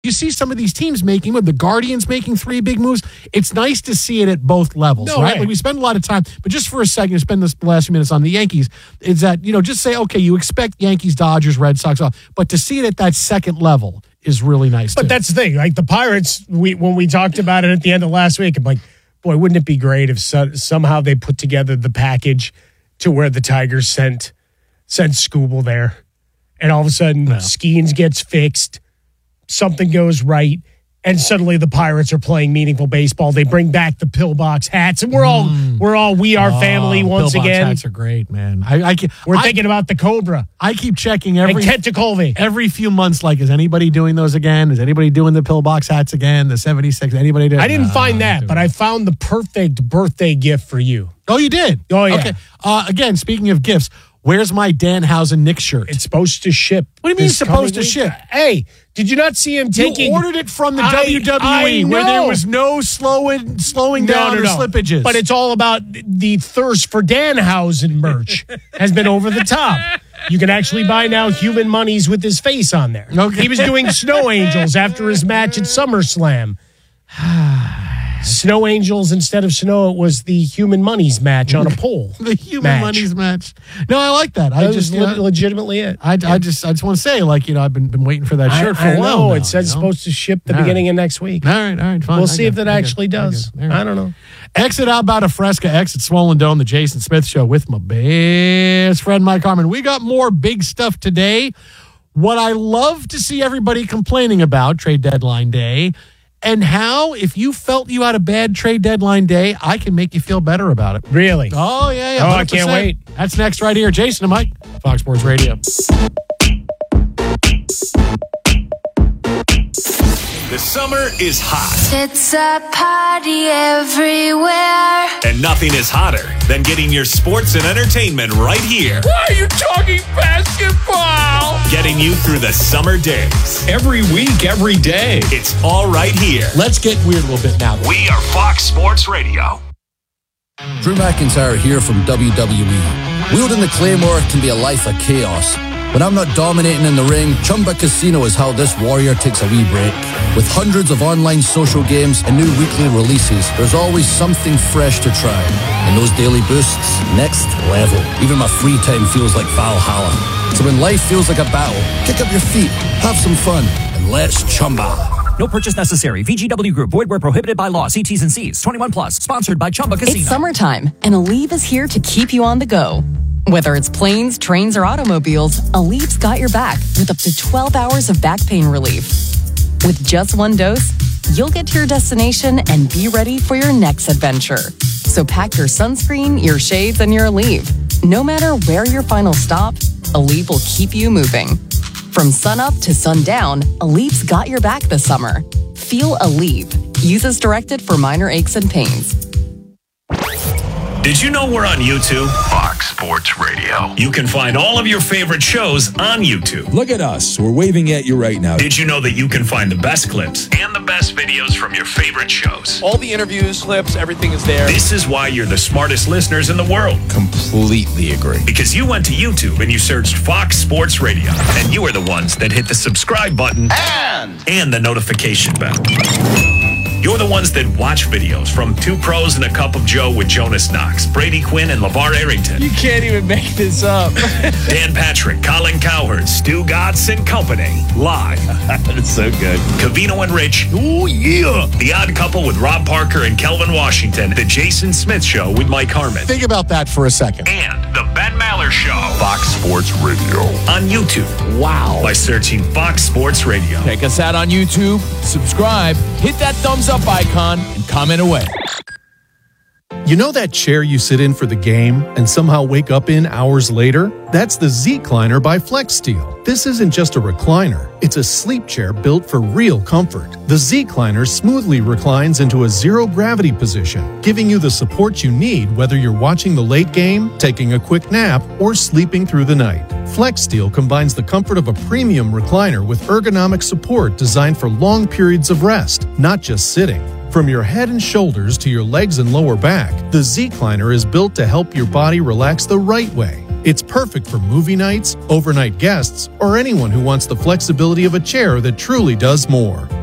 you see some of these teams making, with the Guardians making 3 big moves. It's nice to see it at both levels, right? Like we spend a lot of time, but just for a second, spend the last few minutes on the Yankees, is that, just say, okay, you expect Yankees, Dodgers, Red Sox, but to see it at that second level is really nice, But that's the thing. Like the Pirates, when we talked about it at the end of last week, I'm like, boy, wouldn't it be great if somehow they put together the package to where the Tigers sent Skubal there, and all of a sudden Skeens gets fixed, something goes right, and suddenly the Pirates are playing meaningful baseball. They bring back the pillbox hats, and we're all family once again. Pillbox hats are great, man. We're thinking about the Cobra. I keep checking and Kent Colvey every few months. Like, is anybody doing those again? Is anybody doing the pillbox hats again? The 76? Anybody did? I didn't find that, but I found the perfect birthday gift for you. Oh, you did? Oh, yeah. Okay. Again, speaking of gifts, where's my Danhausen Knicks shirt? It's supposed to ship. What do you mean it's supposed to ship? Hey, did you not see him taking... You ordered it from the WWE where there was no slowing down or slippages. But it's all about the thirst for Danhausen merch has been over the top. You can actually buy now Human Monies with his face on there. Okay. He was doing Snow Angels after his match at SummerSlam. Snow Angels instead of snow, it was the Human Monies match on a pole. The Human Monies match. No, I like that. That was legitimately it. I just want to say, like, I've been waiting for that shirt for a while. It said it's supposed to ship the beginning of next week. All right, fine. We'll see if that actually does. I don't know. Exit Outbound of Fresca, exit Swollen Dome, the Jason Smith Show with my best friend Mike Harmon. We got more big stuff today. What I love to see everybody complaining about trade deadline day, and how, if you felt you had a bad trade deadline day, I can make you feel better about it. Really? Oh, yeah. 100%. Oh, I can't wait. That's next right here. Jason and Mike, Fox Sports Radio. The summer is hot. It's a party everywhere. And nothing is hotter than getting your sports and entertainment right here. Why are you talking basketball? Getting you through the summer days. Every week, every day. It's all right here. Let's get weird a little bit now. We are Fox Sports Radio. Drew McIntyre here from WWE. Wielding the Claymore can be a life of chaos. When I'm not dominating in the ring, Chumba Casino is how this warrior takes a wee break. With hundreds of online social games and new weekly releases, there's always something fresh to try. And those daily boosts, next level. Even my free time feels like Valhalla. So when life feels like a battle, kick up your feet, have some fun, and let's Chumba. No purchase necessary. VGW Group. Void where prohibited by law. See T's and C's. 21 plus. Sponsored by Chumba Casino. It's summertime, and Aleve is here to keep you on the go. Whether it's planes, trains, or automobiles, Aleve's got your back with up to 12 hours of back pain relief. With just one dose, you'll get to your destination and be ready for your next adventure. So pack your sunscreen, your shades, and your Aleve. No matter where your final stop, Aleve will keep you moving. From sunup to sundown, Aleve's got your back this summer. Feel Aleve. Use as directed for minor aches and pains. Did you know we're on YouTube? Fox Sports Radio. You can find all of your favorite shows on YouTube. Look at us. We're waving at you right now. Did you know that you can find the best clips and the best videos from your favorite shows? All the interviews, clips, everything is there. This is why you're the smartest listeners in the world. Completely agree. Because you went to YouTube and you searched Fox Sports Radio. And you are the ones that hit the subscribe button and the notification bell. You're the ones that watch videos from Two Pros and a Cup of Joe with Jonas Knox, Brady Quinn, and LeVar Arrington. You can't even make this up. Dan Patrick, Colin Cowherd, Stu Gatz and Company. Live. That's so good. Covino and Rich. Ooh, yeah. The Odd Couple with Rob Parker and Kelvin Washington. The Jason Smith Show with Mike Harmon. Think about that for a second. And the Ben Maller Show. Fox Sports Radio. On YouTube. Wow. By searching Fox Sports Radio. Check us out on YouTube. Subscribe. Hit that thumbs up icon and comment away. You know that chair you sit in for the game and somehow wake up in hours later? That's the Z-Cliner by FlexSteel. This isn't just a recliner. It's a sleep chair built for real comfort. The Z-Cliner smoothly reclines into a zero-gravity position, giving you the support you need whether you're watching the late game, taking a quick nap, or sleeping through the night. FlexSteel combines the comfort of a premium recliner with ergonomic support designed for long periods of rest, not just sitting. From your head and shoulders to your legs and lower back, the Z-Cliner is built to help your body relax the right way. It's perfect for movie nights, overnight guests, or anyone who wants the flexibility of a chair that truly does more.